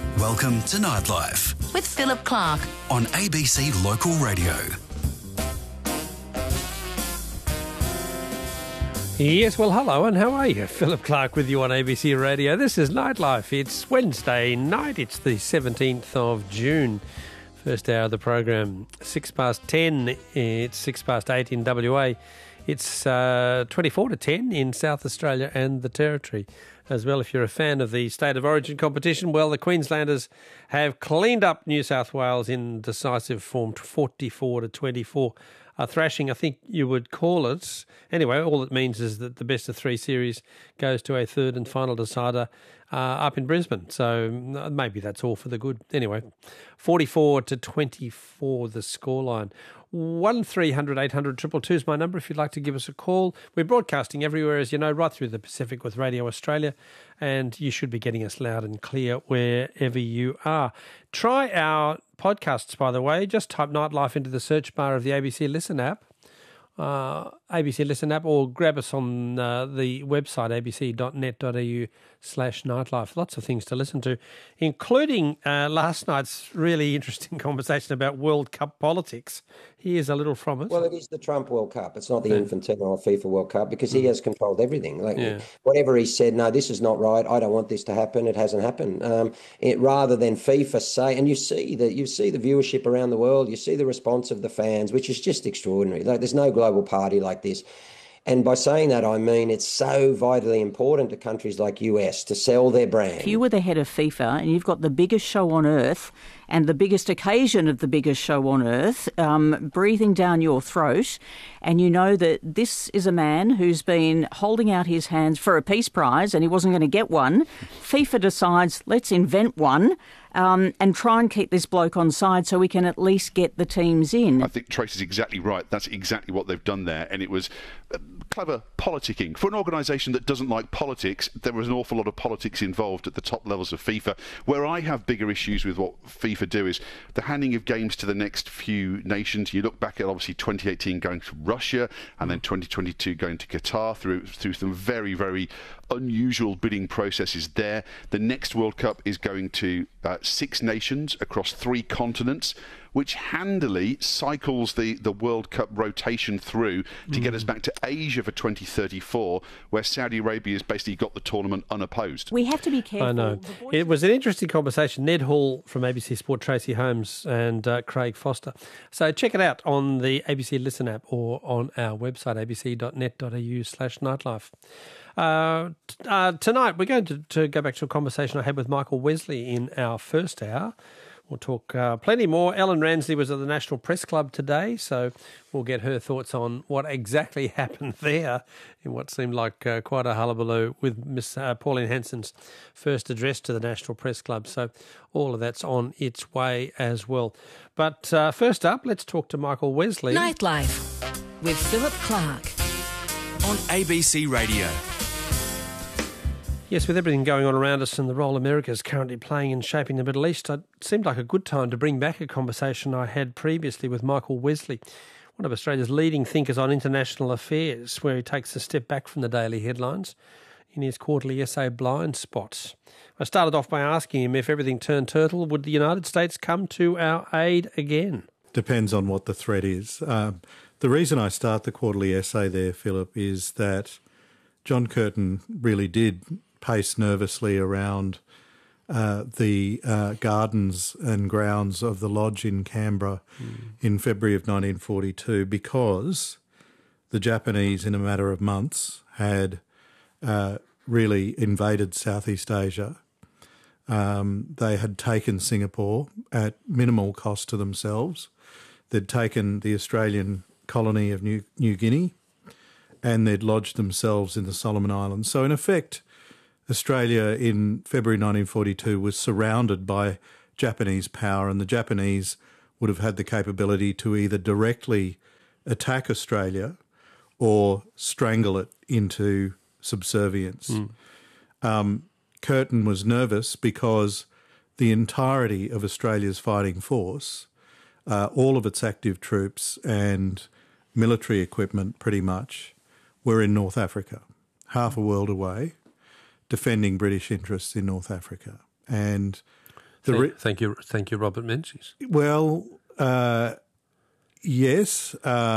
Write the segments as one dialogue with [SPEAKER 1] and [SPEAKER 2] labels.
[SPEAKER 1] Welcome to Nightlife
[SPEAKER 2] with Philip Clark
[SPEAKER 1] on ABC Local Radio.
[SPEAKER 3] Yes, well, hello, and how are you? Philip Clark with you on ABC Radio. This is Nightlife. It's Wednesday night. It's the 17th of June. First hour of the program, 10:06. It's 8:06 in WA. It's 10:24 in South Australia and the Territory as well. If you're a fan of the State of Origin competition, well, the Queenslanders have cleaned up New South Wales in decisive form, 44-24. A thrashing, I think you would call it. Anyway, all it means is that the best of three series goes to a third and final decider up in Brisbane. So maybe that's all for the good. Anyway, 44-24 the scoreline. 1300 800 222 is my number if you'd like to give us a call. We're broadcasting everywhere, as you know, right through the Pacific with Radio Australia, and you should be getting us loud and clear wherever you are. Try our podcasts, by the way. Just type Nightlife into the search bar of the ABC Listen app. ABC Listen app, or grab us on the website abc.net.au/nightlife. Lots of things to listen to, including last night's really interesting conversation about World Cup politics. Here's a little from it.
[SPEAKER 4] Well, it is the Trump World Cup. It's not the Infantino or FIFA World Cup, because he has controlled everything. Whatever he said, no, this is not right. I don't want this to happen. It hasn't happened. Rather than FIFA say, and you see the viewership around the world, you see the response of the fans, which is just extraordinary. There's no global party like this. And by saying that, I mean it's so vitally important to countries like US to sell their brand.
[SPEAKER 5] If you were the head of FIFA and you've got the biggest show on earth and the biggest occasion of the biggest show on earth breathing down your throat, and you know that this is a man who's been holding out his hands for a peace prize and he wasn't going to get one, FIFA decides, let's invent one and try and keep this bloke on side so we can at least get the teams in.
[SPEAKER 6] I think Tracy's exactly right. That's exactly what they've done there, and it was clever politicking. For an organisation that doesn't like politics, there was an awful lot of politics involved at the top levels of FIFA. Where I have bigger issues with what FIFA do is the handing of games to the next few nations. You look back at obviously 2018 going to Russia, and then 2022 going to Qatar through some very, very unusual bidding processes there. The next World Cup is going to 6 nations across 3 continents, which handily cycles the World Cup rotation through to get us back to Asia for 2034, where Saudi Arabia has basically got the tournament unopposed.
[SPEAKER 5] We have to be careful.
[SPEAKER 3] I know. It was an interesting conversation. Ned Hall from ABC Sport, Tracy Holmes and Craig Foster. So check it out on the ABC Listen app or on our website, abc.net.au/nightlife. Tonight, we're going to go back to a conversation I had with Michael Wesley in our first hour. We'll talk plenty more. Ellen Ransley was at the National Press Club today, so we'll get her thoughts on what exactly happened there in what seemed like quite a hullabaloo with Miss Pauline Hanson's first address to the National Press Club. So all of that's on its way as well. But first up, let's talk to Michael Wesley.
[SPEAKER 2] Nightlife with Philip Clark
[SPEAKER 1] On ABC Radio.
[SPEAKER 3] Yes, with everything going on around us and the role America is currently playing in shaping the Middle East, it seemed like a good time to bring back a conversation I had previously with Michael Wesley, one of Australia's leading thinkers on international affairs, where he takes a step back from the daily headlines in his quarterly essay Blind Spots. I started off by asking him if everything turned turtle, would the United States come to our aid again?
[SPEAKER 7] Depends on what the threat is. The reason I start the quarterly essay there, Philip, is that John Curtin really did pace nervously around the gardens and grounds of the lodge in Canberra in February of 1942, because the Japanese, in a matter of months, had really invaded Southeast Asia. They had taken Singapore at minimal cost to themselves. They'd taken the Australian colony of New Guinea, and they'd lodged themselves in the Solomon Islands. So in effect, Australia in February 1942 was surrounded by Japanese power, and the Japanese would have had the capability to either directly attack Australia or strangle it into subservience. Curtin was nervous because the entirety of Australia's fighting force, all of its active troops and military equipment pretty much, were in North Africa, half a world away, defending British interests in North Africa. And
[SPEAKER 3] Thank you, Robert Menzies.
[SPEAKER 7] Well, yes,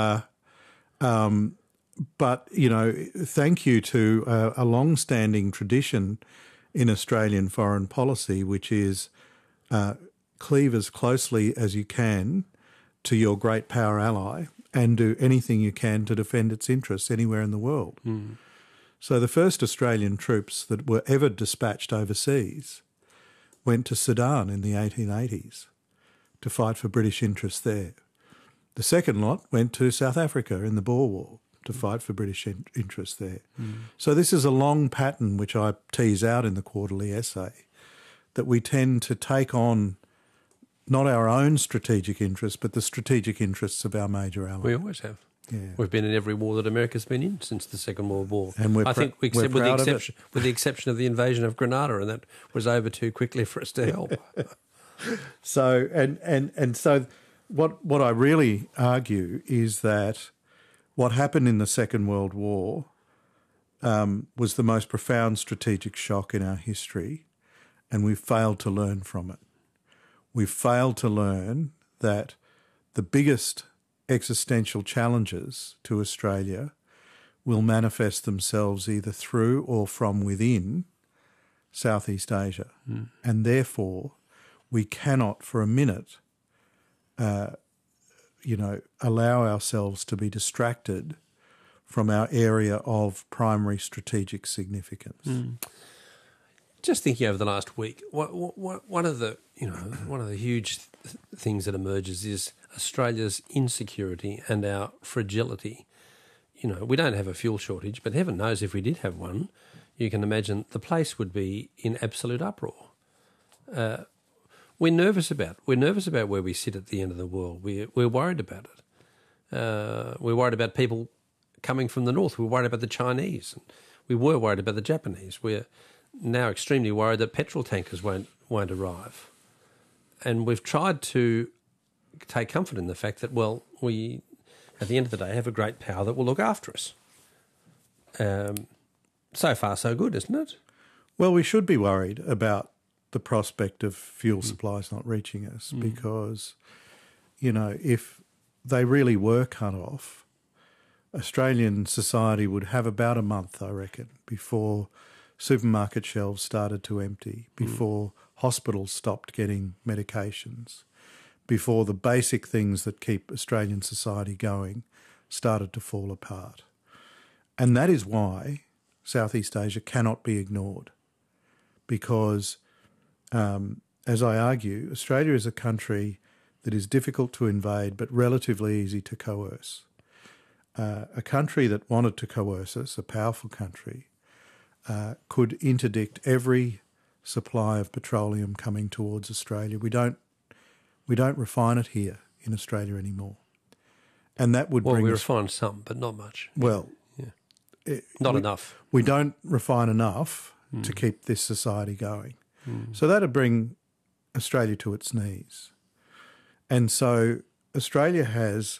[SPEAKER 7] but thank you to a long-standing tradition in Australian foreign policy, which is cleave as closely as you can to your great power ally and do anything you can to defend its interests anywhere in the world.
[SPEAKER 3] Mm.
[SPEAKER 7] So the first Australian troops that were ever dispatched overseas went to Sudan in the 1880s to fight for British interests there. The second lot went to South Africa in the Boer War to fight for British interests there.
[SPEAKER 3] Mm.
[SPEAKER 7] So this is a long pattern which I tease out in the quarterly essay, that we tend to take on not our own strategic interests, but the strategic interests of our major allies.
[SPEAKER 3] We always have.
[SPEAKER 7] Yeah.
[SPEAKER 3] We've been in every war that America's been in since the Second World War.
[SPEAKER 7] And
[SPEAKER 3] I think with the exception of the invasion of Grenada, and that was over too quickly for us to help.
[SPEAKER 7] So so what I really argue is that what happened in the Second World War was the most profound strategic shock in our history, and we've failed to learn from it. We've failed to learn that the biggest existential challenges to Australia will manifest themselves either through or from within Southeast Asia. Mm. And therefore, we cannot for a minute, allow ourselves to be distracted from our area of primary strategic significance.
[SPEAKER 3] Mm. Just thinking over the last week, one of the huge things that emerges is Australia's insecurity and our fragility. We don't have a fuel shortage, but heaven knows if we did have one, you can imagine the place would be in absolute uproar. We're nervous about where we sit at the end of the world. We're worried about it. We're worried about people coming from the north. We're worried about the Chinese. We were worried about the Japanese. We're now extremely worried that petrol tankers won't arrive. And we've tried to take comfort in the fact that, well, we, at the end of the day, have a great power that will look after us. So far, so good, isn't it?
[SPEAKER 7] Well, we should be worried about the prospect of fuel supplies not reaching us because, if they really were cut off, Australian society would have about a month, I reckon, before supermarket shelves started to empty, before hospitals stopped getting medications, before the basic things that keep Australian society going started to fall apart. And that is why Southeast Asia cannot be ignored, because, as I argue, Australia is a country that is difficult to invade but relatively easy to coerce. A country that wanted to coerce us, a powerful country, could interdict every supply of petroleum coming towards Australia. We don't refine it here in Australia anymore, and that would bring.
[SPEAKER 3] We refine some, but not much.
[SPEAKER 7] Well,
[SPEAKER 3] not enough.
[SPEAKER 7] We don't refine enough to keep this society going, so that'd bring Australia to its knees, and so Australia has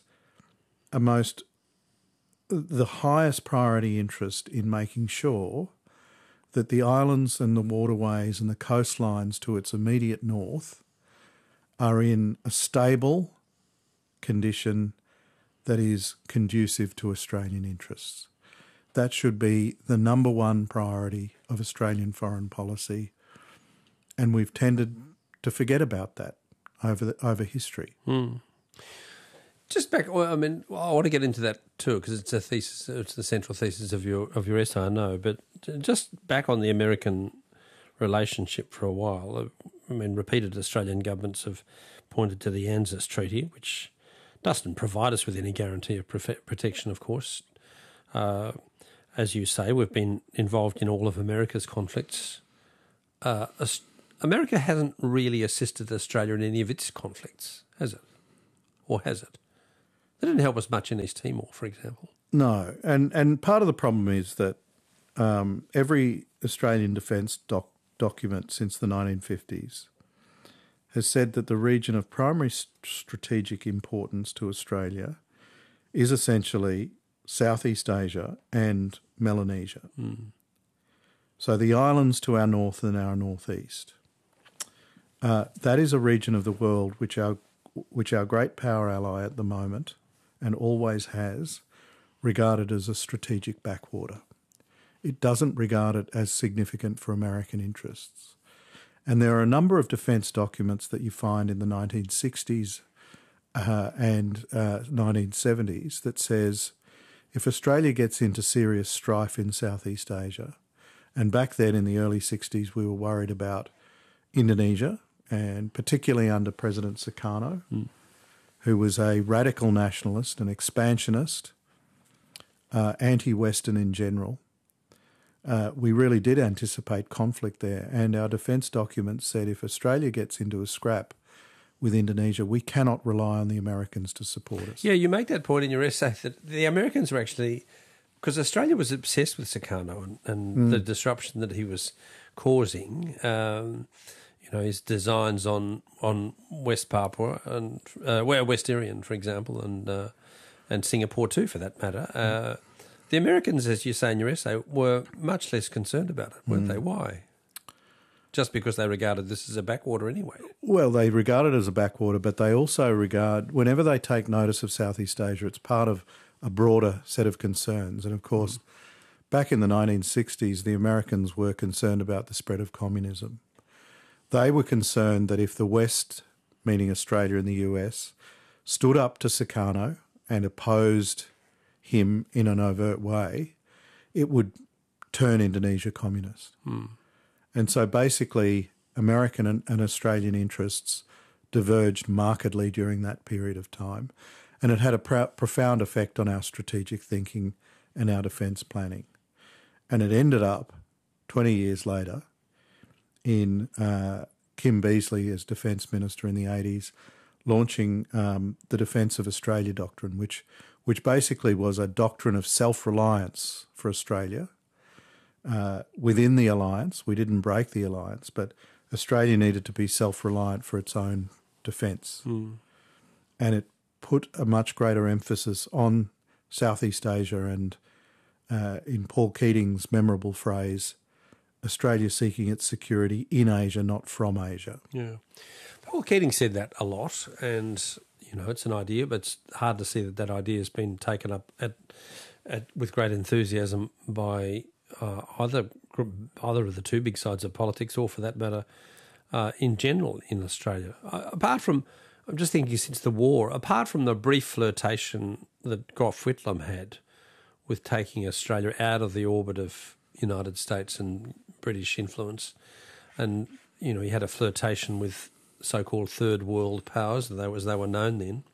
[SPEAKER 7] the highest priority interest in making sure that the islands and the waterways and the coastlines to its immediate north are in a stable condition that is conducive to Australian interests. That should be the number one priority of Australian foreign policy, and we've tended to forget about that over history.
[SPEAKER 3] Just back, I want to get into that too because it's a thesis. It's the central thesis of your essay, I know. But just back on the American relationship for a while. Repeated Australian governments have pointed to the ANZUS Treaty, which doesn't provide us with any guarantee of protection, of course. As you say, we've been involved in all of America's conflicts. America hasn't really assisted Australia in any of its conflicts, has it? Or has it? They didn't help us much in East Timor, for example.
[SPEAKER 7] No, and part of the problem is that every Australian defence document since the 1950s has said that the region of primary strategic importance to Australia is essentially Southeast Asia and Melanesia. So the islands to our north and our northeast. that is a region of the world which our great power ally at the moment, and always has, regarded as a strategic backwater. It doesn't regard it as significant for American interests. And there are a number of defence documents that you find in the 1960s and 1970s that says if Australia gets into serious strife in Southeast Asia, and back then in the early 60s we were worried about Indonesia, and particularly under President Sukarno, who was a radical nationalist, an expansionist, anti-Western in general. We really did anticipate conflict there, and our defence documents said if Australia gets into a scrap with Indonesia, we cannot rely on the Americans to support us.
[SPEAKER 3] Yeah, you make that point in your essay that the Americans were actually, because Australia was obsessed with Sukarno and the disruption that he was causing. His designs on West Papua and West Irian, for example, and Singapore too, for that matter. The Americans, as you say in your essay, were much less concerned about it, weren't they? Why? Just because they regarded this as a backwater anyway.
[SPEAKER 7] Well, they regard it as a backwater, but they also regard, whenever they take notice of Southeast Asia, it's part of a broader set of concerns. And of course, back in the 1960s, the Americans were concerned about the spread of communism. They were concerned that if the West, meaning Australia and the US, stood up to Sukarno and opposed him in an overt way, it would turn Indonesia communist. And so basically American and Australian interests diverged markedly during that period of time, and it had a profound effect on our strategic thinking and our defence planning. And it ended up 20 years later in Kim Beazley as Defence Minister in the 80s launching the Defence of Australia doctrine, which basically was a doctrine of self-reliance for Australia. Within the alliance, we didn't break the alliance, but Australia needed to be self-reliant for its own defence. And it put a much greater emphasis on Southeast Asia and, in Paul Keating's memorable phrase, Australia seeking its security in Asia, not from Asia.
[SPEAKER 3] Yeah. Paul Keating said that a lot, and it's an idea, but it's hard to see that idea has been taken up with great enthusiasm by either of the two big sides of politics, or for that matter, in general in Australia. Apart from, I'm just thinking since the war, apart from the brief flirtation that Gough Whitlam had with taking Australia out of the orbit of United States and British influence, and he had a flirtation with so-called third world powers, as they were known then.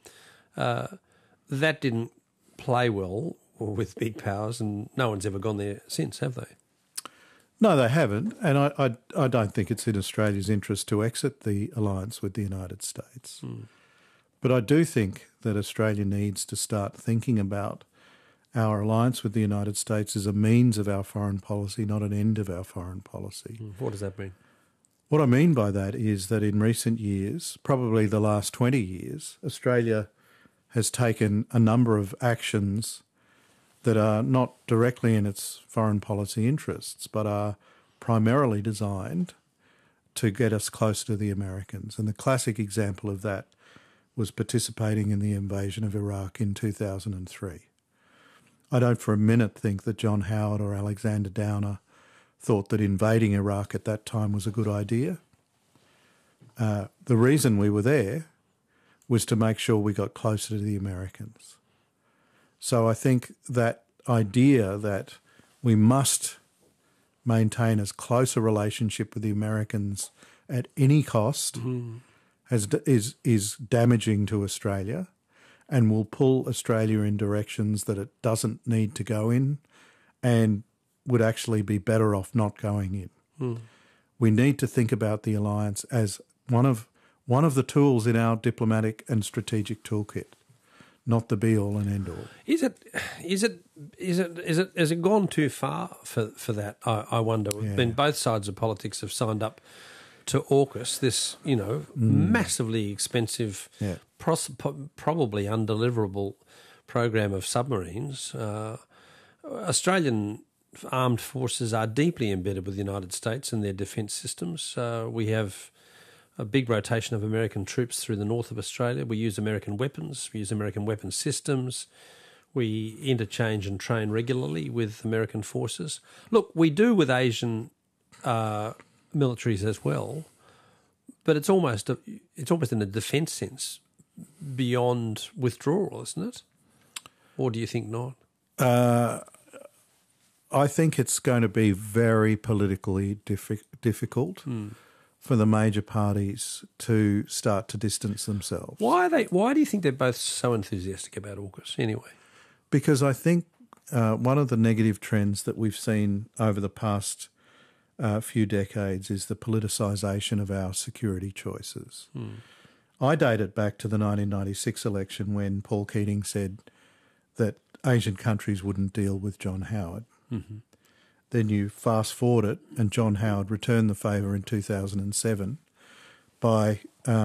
[SPEAKER 3] That didn't play well with big powers, and no one's ever gone there since, have they?
[SPEAKER 7] No, they haven't, and I don't think it's in Australia's interest to exit the alliance with the United States. But I do think that Australia needs to start thinking about our alliance with the United States as a means of our foreign policy, not an end of our foreign policy.
[SPEAKER 3] What does that mean?
[SPEAKER 7] What I mean by that is that in recent years, probably the last 20 years, Australia has taken a number of actions that are not directly in its foreign policy interests, but are primarily designed to get us closer to the Americans. And the classic example of that was participating in the invasion of Iraq in 2003. I don't for a minute think that John Howard or Alexander Downer thought that invading Iraq at that time was a good idea. The reason we were there was to make sure we got closer to the Americans. So I think that idea that we must maintain as close a relationship with the Americans at any cost is damaging to Australia, and will pull Australia in directions that it doesn't need to go in, and would actually be better off not going in. We need to think about the alliance as one of the tools in our diplomatic and strategic toolkit, not the be all and end all.
[SPEAKER 3] Has it gone too far for that? I wonder.
[SPEAKER 7] Yeah.
[SPEAKER 3] Then both sides of politics have signed up to AUKUS, this massively expensive, probably undeliverable program of submarines. Australian armed forces are deeply embedded with the United States and their defence systems. We have a big rotation of American troops through the north of Australia. We use American weapons. We use American weapon systems. We interchange and train regularly with American forces. Look, we do with Asian militaries as well, but it's almost in a defence sense beyond withdrawal, isn't it? Or do you think not?
[SPEAKER 7] I think it's going to be very politically difficult for the major parties to start to distance themselves.
[SPEAKER 3] Why do you think they're both so enthusiastic about AUKUS anyway?
[SPEAKER 7] Because I think one of the negative trends that we've seen over the past few decades is the politicisation of our security choices. I date it back to the 1996 election when Paul Keating said that Asian countries wouldn't deal with John Howard. Mm-hmm. Then you fast forward it, and John Howard returned the favour in 2007 by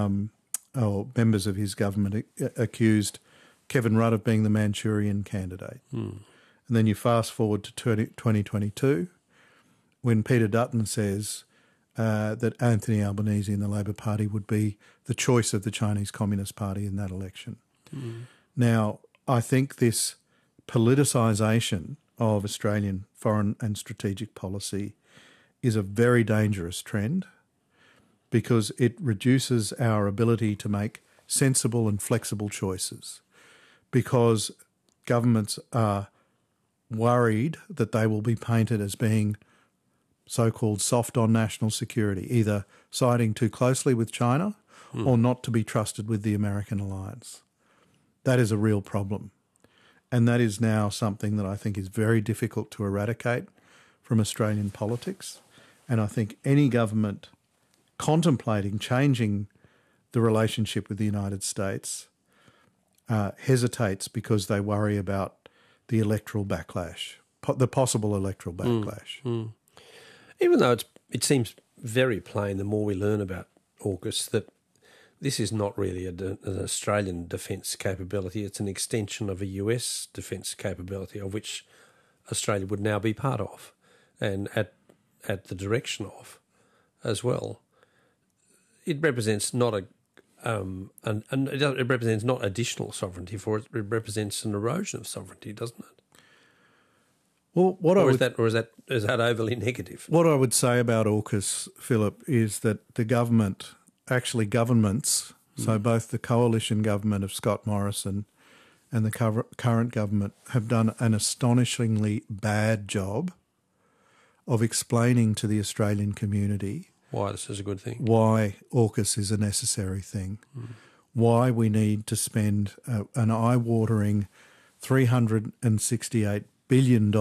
[SPEAKER 7] members of his government accused Kevin Rudd of being the Manchurian candidate. And then you fast forward to 2022 when Peter Dutton says that Anthony Albanese and the Labor Party would be the choice of the Chinese Communist Party in that election. Now, I think this politicisation of Australian foreign and strategic policy is a very dangerous trend because it reduces our ability to make sensible and flexible choices, because governments are worried that they will be painted as being so-called soft on national security, either siding too closely with China or not to be trusted with the American alliance. That is a real problem. And that is now something that I think is very difficult to eradicate from Australian politics. And I think any government contemplating changing the relationship with the United States hesitates because they worry about the electoral backlash, the possible electoral backlash.
[SPEAKER 3] Even though it seems very plain the more we learn about AUKUS that this is not really an Australian defence capability. It's an extension of a US defence capability of which Australia would now be part of and at the direction of as well. It represents not it represents not additional sovereignty for it. It represents an erosion of sovereignty, doesn't it?
[SPEAKER 7] Well,
[SPEAKER 3] is that overly negative?
[SPEAKER 7] What I would say about AUKUS, Philip, is that the governments, so both the coalition government of Scott Morrison and the current government, have done an astonishingly bad job of explaining to the Australian community
[SPEAKER 3] why this is a good thing,
[SPEAKER 7] why AUKUS is a necessary thing, why we need to spend an eye-watering $368 billion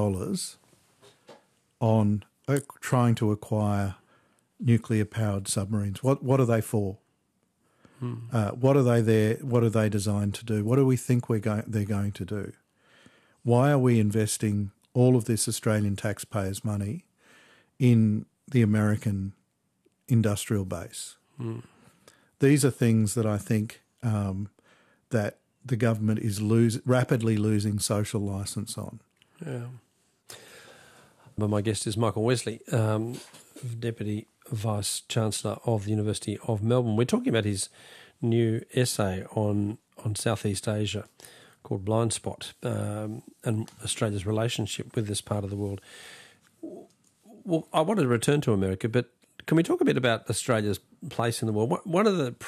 [SPEAKER 7] on trying to acquire nuclear-powered submarines. What are they for? What are they there? What are they designed to do? What do we think they're going to do? Why are we investing all of this Australian taxpayers' money in the American industrial base? These are things that I think that the government is rapidly losing social licence on.
[SPEAKER 3] Yeah. But my guest is Michael Wesley, Deputy Vice-Chancellor of the University of Melbourne. We're talking about his new essay on Southeast Asia called Blind Spot and Australia's relationship with this part of the world. Well, I wanted to return to America, but can we talk a bit about Australia's place in the world? One of the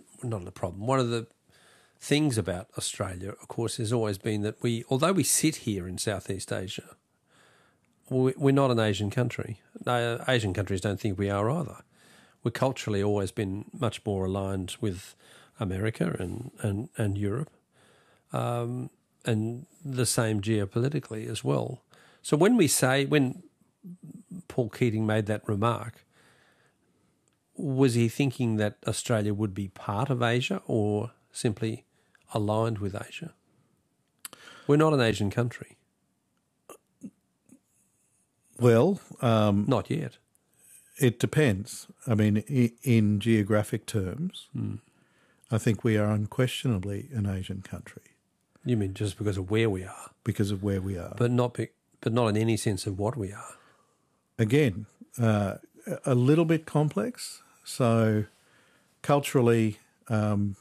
[SPEAKER 3] things about Australia, of course, has always been that although we sit here in Southeast Asia, we're not an Asian country. No, Asian countries don't think we are either. We've culturally always been much more aligned with America and Europe, and the same geopolitically as well. So when Paul Keating made that remark, was he thinking that Australia would be part of Asia or simply aligned with Asia? We're not an Asian country.
[SPEAKER 7] Well,
[SPEAKER 3] not yet.
[SPEAKER 7] It depends. I mean, in geographic terms, I think we are unquestionably an Asian country.
[SPEAKER 3] You mean just because of where we are?
[SPEAKER 7] Because of where we are.
[SPEAKER 3] But not in any sense of what we are.
[SPEAKER 7] Again, a little bit complex. So culturally,